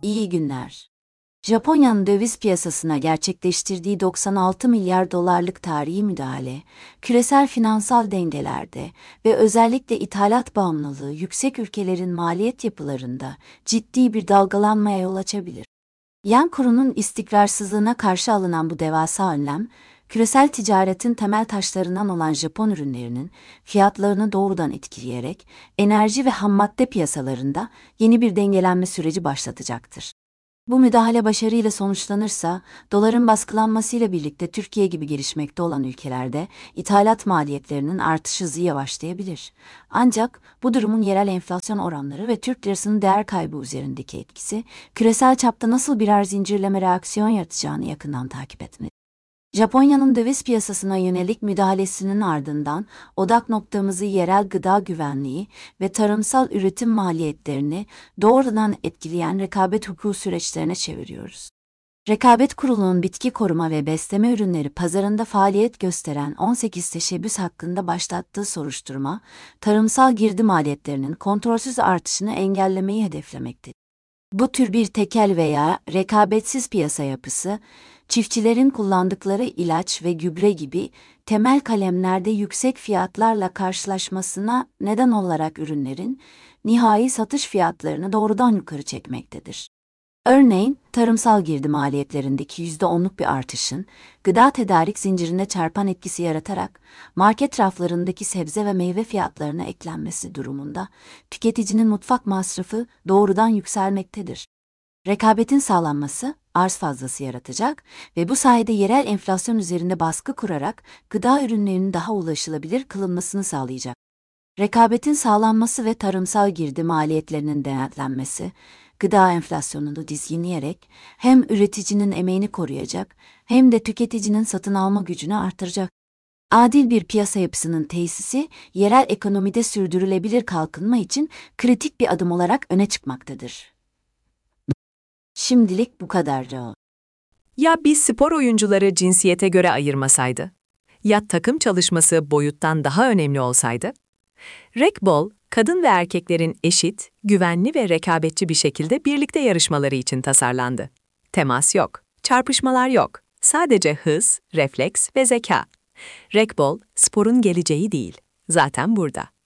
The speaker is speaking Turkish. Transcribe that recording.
İyi günler. Japonya'nın döviz piyasasına gerçekleştirdiği 96 milyar dolarlık tarihi müdahale, küresel finansal dengelerde ve özellikle ithalat bağımlılığı yüksek ülkelerin maliyet yapılarında ciddi bir dalgalanmaya yol açabilir. Yen kurunun istikrarsızlığına karşı alınan bu devasa önlem, küresel ticaretin temel taşlarından olan Japon ürünlerinin fiyatlarını doğrudan etkileyerek enerji ve hammadde piyasalarında yeni bir dengelenme süreci başlatacaktır. Bu müdahale başarıyla sonuçlanırsa, doların baskılanmasıyla birlikte Türkiye gibi gelişmekte olan ülkelerde ithalat maliyetlerinin artış hızı yavaşlayabilir. Ancak bu durumun yerel enflasyon oranları ve Türk lirasının değer kaybı üzerindeki etkisi, küresel çapta nasıl birer zincirleme reaksiyon yaratacağını yakından takip etmelidir. Japonya'nın döviz piyasasına yönelik müdahalesinin ardından odak noktamızı yerel gıda güvenliği ve tarımsal üretim maliyetlerini doğrudan etkileyen rekabet hukuku süreçlerine çeviriyoruz. Rekabet Kurulu'nun bitki koruma ve besleme ürünleri pazarında faaliyet gösteren 18 teşebbüs hakkında başlattığı soruşturma, tarımsal girdi maliyetlerinin kontrolsüz artışını engellemeyi hedeflemektedir. Bu tür bir tekel veya rekabetsiz piyasa yapısı, çiftçilerin kullandıkları ilaç ve gübre gibi temel kalemlerde yüksek fiyatlarla karşılaşmasına neden olarak ürünlerin nihai satış fiyatlarını doğrudan yukarı çekmektedir. Örneğin, tarımsal girdi maliyetlerindeki %10'luk bir artışın, gıda tedarik zincirine çarpan etkisi yaratarak, market raflarındaki sebze ve meyve fiyatlarına eklenmesi durumunda, tüketicinin mutfak masrafı doğrudan yükselmektedir. Rekabetin sağlanması, arz fazlası yaratacak ve bu sayede yerel enflasyon üzerinde baskı kurarak gıda ürünlerinin daha ulaşılabilir kılınmasını sağlayacak. Rekabetin sağlanması ve tarımsal girdi maliyetlerinin denetlenmesi, gıda enflasyonunu dizginleyerek hem üreticinin emeğini koruyacak hem de tüketicinin satın alma gücünü artıracak. Adil bir piyasa yapısının tesisi, yerel ekonomide sürdürülebilir kalkınma için kritik bir adım olarak öne çıkmaktadır. Şimdilik bu kadar. Ya biz spor oyuncuları cinsiyete göre ayırmasaydı? Ya takım çalışması boyuttan daha önemli olsaydı? Racquetball, kadın ve erkeklerin eşit, güvenli ve rekabetçi bir şekilde birlikte yarışmaları için tasarlandı. Temas yok, çarpışmalar yok. Sadece hız, refleks ve zeka. Racquetball, sporun geleceği değil. Zaten burada.